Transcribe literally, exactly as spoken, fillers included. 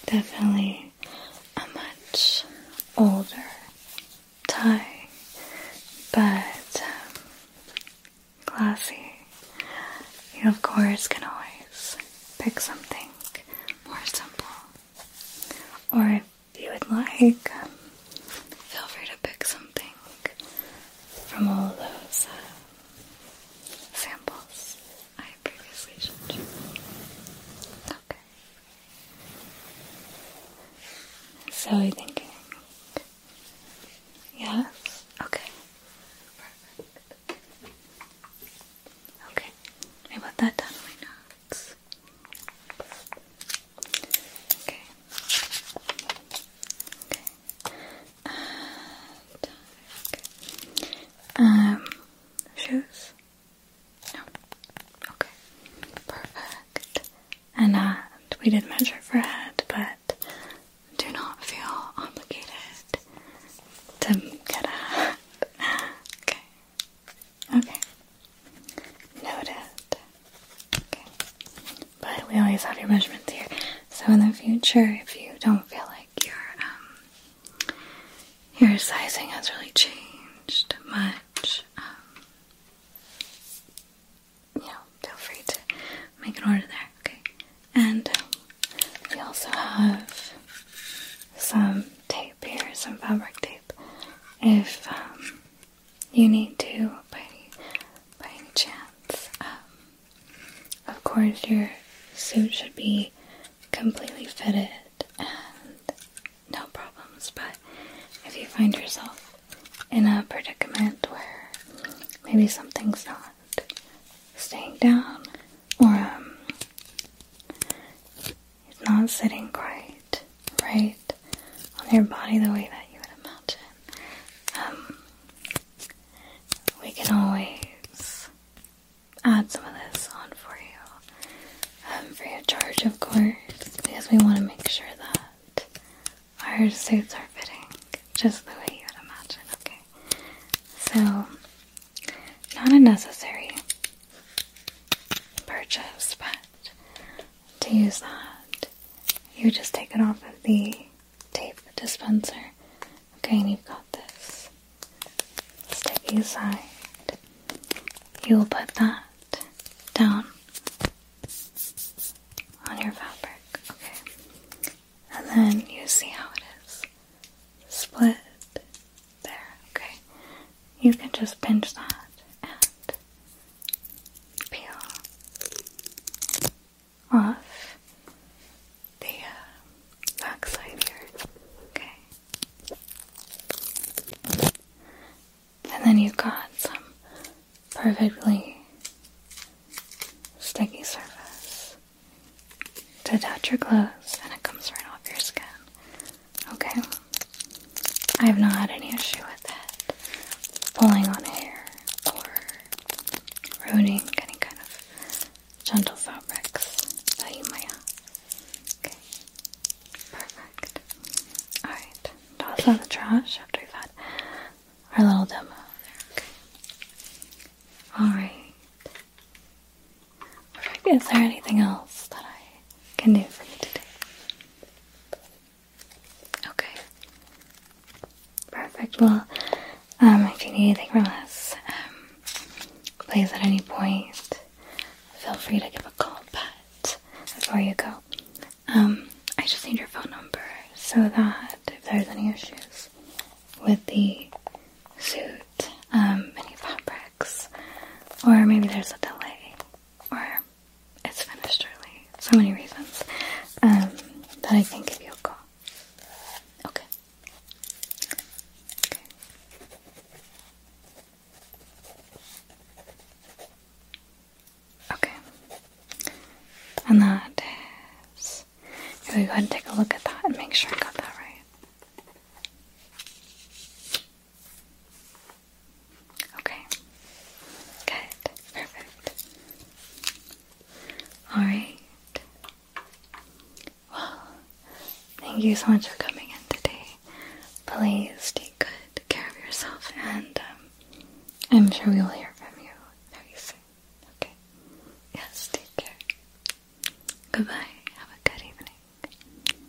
definitely a much older tie, but um, classy. You, of course, can always pick something more simple. Or if you would like, um, feel free to pick something from all of those uh, samples I previously showed you. Okay. So are you thinking? Yes? Okay. Perfect. Okay. I put that down in my notes. Okay. Okay. Um, shoes? No. Okay. Perfect. And uh, we did measure for head, but do not feel obligated to get a hat. Okay. Okay. Noted. Okay. But we always have your measurements here. So in the future, if you don't feel like your um your sizing has really changed much, um, you know, feel free to make an order there. Okay. And um, we also have some tape here, some fabric tape. If um, you need to, by any, by any chance, um, of course your suit should be completely fitted and no problems. But if you find yourself in a predicament where maybe something's not staying down, or um, it's not sitting quite right on your body the way that you would imagine, um, we can always add some of this on for you, um, free of charge, of course, because we want to make sure that our suits are fitting just the way you would imagine. Okay, so not a necessary purchase, but to use that, you just take it off of the tape dispenser. Okay, and you've got this sticky side. You will put that down on your fabric, okay? And then you see how it is split there, okay? You can just pinch that and peel off the uh, back side here, okay? And then you've got some perfectly sticky surface to attach your clothes, and it comes right off your skin, okay? I have not had any issue with it pulling on hair or ruining any kind of gentle fabrics that you might have. Okay, perfect. Alright, toss out the trash after we've had our little demo there, okay? Alright. Perfect. Is there anything else that I can do for you today? Okay. Perfect. Well, um, if you need anything from us, um, please at any point feel free to give a call. But before you go, um, I just need your phone number so that if there's any issues with the suit, um, any fabrics, or maybe there's a delay, or it's finished early, so many reasons, um, that I can give you a call. Okay. Okay. Okay. And that is, here we go ahead and take a look at that and make sure I got that right. Okay. Good. Perfect. Alright. Well, thank you so much for coming in today. Please take good care of yourself, and um, I'm sure we will hear from you very soon. Okay? Yes, take care. Goodbye.